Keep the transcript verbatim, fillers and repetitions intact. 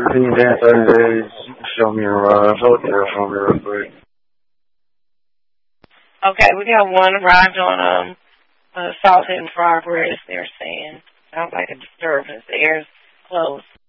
fifteen days, thirty days. You can show me a ride. Hold there for me real quick. Okay, we got one arrived on um, uh, Salt in progress, they're saying. Sounds like a disturbance. The air's closed.